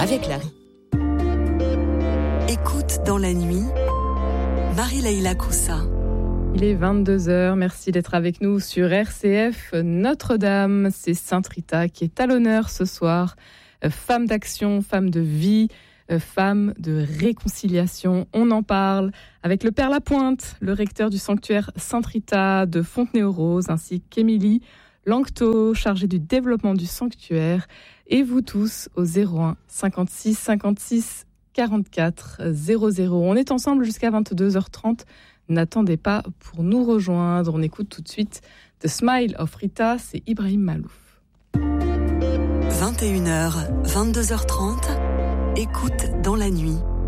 avec Larry. Écoute dans la nuit, Marie-Leila Coussa. Il est 22h, merci d'être avec nous sur RCF Notre-Dame. C'est Sainte Rita qui est à l'honneur ce soir. Femme d'action, femme de vie, femme de réconciliation. On en parle avec le Père Lapointe, le recteur du sanctuaire Sainte Rita de Fontenay-aux-Roses, ainsi qu'Émilie Langto, chargée du développement du sanctuaire. Et vous tous au 01 56 56 44 00. On est ensemble jusqu'à 22h30. N'attendez pas pour nous rejoindre. On écoute tout de suite The Smile of Rita, c'est Ibrahim Malouf. 21h, 22h30, écoute dans la nuit.